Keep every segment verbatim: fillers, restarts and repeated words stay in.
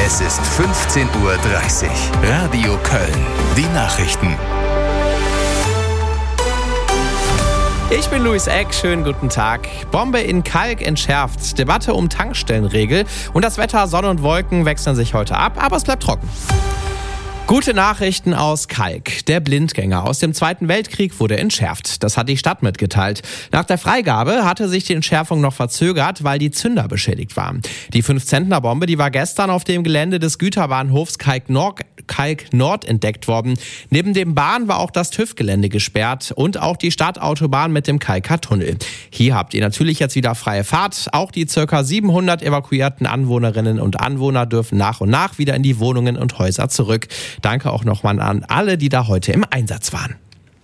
Es ist fünfzehn Uhr dreißig. Radio Köln. Die Nachrichten. Ich bin Luis Eck, schönen guten Tag. Bombe in Kalk entschärft, Debatte um Tankstellenregel und das Wetter, Sonne und Wolken wechseln sich heute ab, aber es bleibt trocken. Gute Nachrichten aus Kalk. Der Blindgänger aus dem Zweiten Weltkrieg wurde entschärft. Das hat die Stadt mitgeteilt. Nach der Freigabe hatte sich die Entschärfung noch verzögert, weil die Zünder beschädigt waren. Die fünf-Zentner-Bombe, die war gestern auf dem Gelände des Güterbahnhofs Kalk Nord, Kalk Nord entdeckt worden. Neben dem Bahn war auch das TÜV-Gelände gesperrt und auch die Stadtautobahn mit dem Kalker Tunnel. Hier habt ihr natürlich jetzt wieder freie Fahrt. Auch die ca. siebenhundert evakuierten Anwohnerinnen und Anwohner dürfen nach und nach wieder in die Wohnungen und Häuser zurück. Danke auch nochmal an alle, die da heute im Einsatz waren.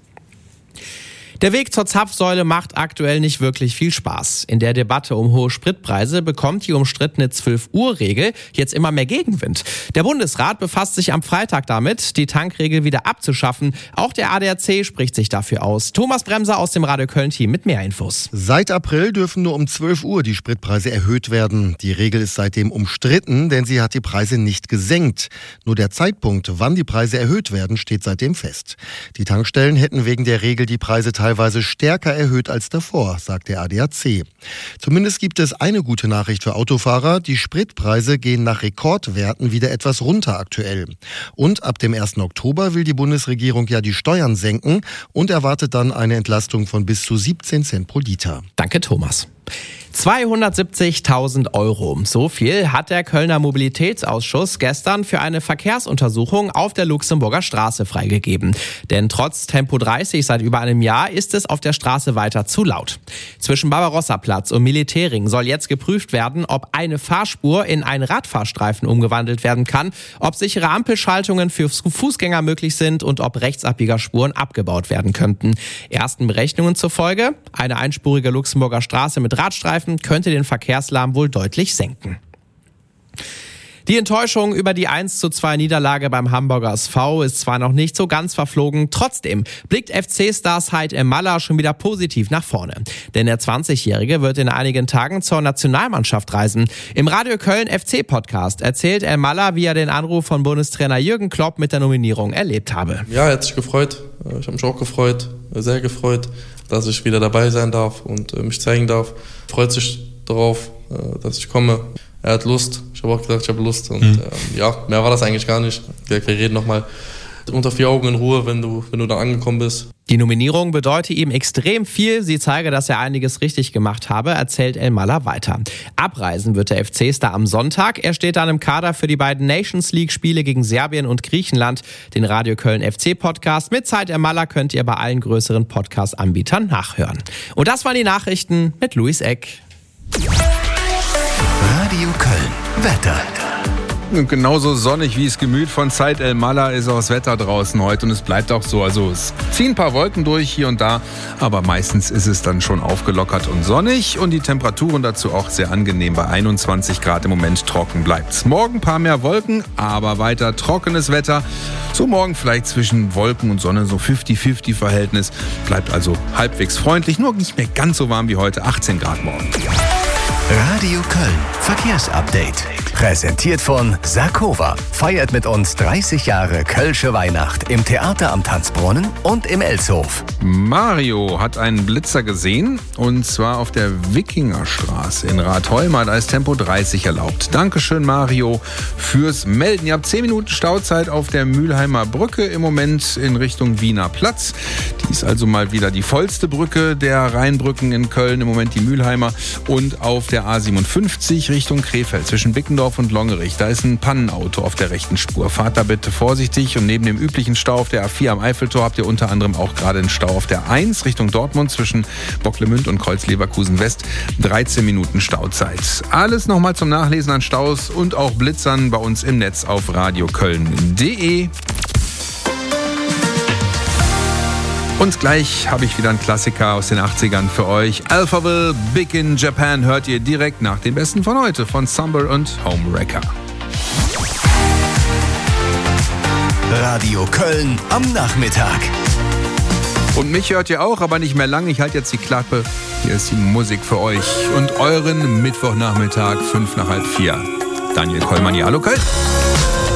Der Weg zur Zapfsäule macht aktuell nicht wirklich viel Spaß. In der Debatte um hohe Spritpreise bekommt die umstrittene zwölf-Uhr-Regel jetzt immer mehr Gegenwind. Der Bundesrat befasst sich am Freitag damit, die Tankregel wieder abzuschaffen. Auch der A D A C spricht sich dafür aus. Thomas Bremser aus dem Radio Köln-Team mit mehr Infos. Seit April dürfen nur um zwölf Uhr die Spritpreise erhöht werden. Die Regel ist seitdem umstritten, denn sie hat die Preise nicht gesenkt. Nur der Zeitpunkt, wann die Preise erhöht werden, steht seitdem fest. Die Tankstellen hätten wegen der Regel die Preise teilweise teilweise stärker erhöht als davor, sagt der A D A C. Zumindest gibt es eine gute Nachricht für Autofahrer. Die Spritpreise gehen nach Rekordwerten wieder etwas runter aktuell. Und ab dem ersten Oktober will die Bundesregierung ja die Steuern senken und erwartet dann eine Entlastung von bis zu siebzehn Cent pro Liter. Danke, Thomas. zweihundertsiebzigtausend Euro. So viel hat der Kölner Mobilitätsausschuss gestern für eine Verkehrsuntersuchung auf der Luxemburger Straße freigegeben. Denn trotz Tempo dreißig seit über einem Jahr ist es auf der Straße weiter zu laut. Zwischen Barbarossa-Platz und Militärring soll jetzt geprüft werden, ob eine Fahrspur in einen Radfahrstreifen umgewandelt werden kann, ob sichere Ampelschaltungen für Fußgänger möglich sind und ob Rechtsabbiegerspuren abgebaut werden könnten. Ersten Berechnungen zufolge, eine einspurige Luxemburger Straße mit Radstreifen könnte den Verkehrslärm wohl deutlich senken. Die Enttäuschung über die eins zu zwei Niederlage beim Hamburger S V ist zwar noch nicht so ganz verflogen, trotzdem blickt F C-Star Said El-Mallah schon wieder positiv nach vorne. Denn der zwanzigjährige wird in einigen Tagen zur Nationalmannschaft reisen. Im Radio Köln F C-Podcast erzählt El-Mallah, wie er den Anruf von Bundestrainer Jürgen Klopp mit der Nominierung erlebt habe. Ja, er hat sich gefreut. Ich habe mich auch gefreut, sehr gefreut, dass ich wieder dabei sein darf und mich zeigen darf. Freut sich darauf, dass ich komme. Er hat Lust, ich habe auch gesagt, ich habe Lust und mhm. äh, ja, mehr war das eigentlich gar nicht. Wir reden nochmal unter vier Augen in Ruhe, wenn du, wenn du da angekommen bist. Die Nominierung bedeutet ihm extrem viel. Sie zeige, dass er einiges richtig gemacht habe, erzählt El-Mallah weiter. Abreisen wird der F C-Star am Sonntag. Er steht dann im Kader für die beiden Nations League-Spiele gegen Serbien und Griechenland. Den Radio Köln F C-Podcast mit Said El-Mallah könnt ihr bei allen größeren Podcast-Anbietern nachhören. Und das waren die Nachrichten mit Luis Eck. Radio Köln. Wetter. Und genauso sonnig wie es Gemüt von Said El-Mallah ist auch das Wetter draußen heute und es bleibt auch so. Also es ziehen ein paar Wolken durch hier und da, aber meistens ist es dann schon aufgelockert und sonnig und die Temperaturen dazu auch sehr angenehm. Bei einundzwanzig Grad im Moment trocken bleibt's. Morgen ein paar mehr Wolken, aber weiter trockenes Wetter. So morgen vielleicht zwischen Wolken und Sonne so fünfzig fünfzig Verhältnis. Bleibt also halbwegs freundlich, nur nicht mehr ganz so warm wie heute. achtzehn Grad morgen. Radio Köln Verkehrsupdate. Präsentiert von Sarkova. Feiert mit uns dreißig Jahre Kölsche Weihnacht im Theater am Tanzbrunnen und im Elshof. Mario hat einen Blitzer gesehen und zwar auf der Wikingerstraße in Rathholma. Da ist Tempo dreißig erlaubt. Dankeschön, Mario, fürs Melden. Ihr habt zehn Minuten Stauzeit auf der Mülheimer Brücke im Moment in Richtung Wiener Platz. Die ist also mal wieder die vollste Brücke der Rheinbrücken in Köln, im Moment die Mülheimer. Und auf der A siebenundfünfzig Richtung Krefeld zwischen Bickendorf und Longerich. Da ist ein Pannenauto auf der rechten Spur. Fahrt da bitte vorsichtig und neben dem üblichen Stau auf der A vier am Eiffeltor habt ihr unter anderem auch gerade einen Stau auf der eins Richtung Dortmund zwischen Bocklemünd und Kreuz-Leverkusen West. dreizehn Minuten Stauzeit. Alles nochmal zum Nachlesen an Staus und auch Blitzern bei uns im Netz auf radioköln punkt de. Und gleich habe ich wieder einen Klassiker aus den achtzigern für euch. Alphaville, Big in Japan hört ihr direkt nach den Besten von heute von Summer und Homewrecker. Radio Köln am Nachmittag. Und mich hört ihr auch, aber nicht mehr lang. Ich halte jetzt die Klappe. Hier ist die Musik für euch und euren Mittwochnachmittag, fünf nach halb vier. Daniel Kollmann, Hallo Köln.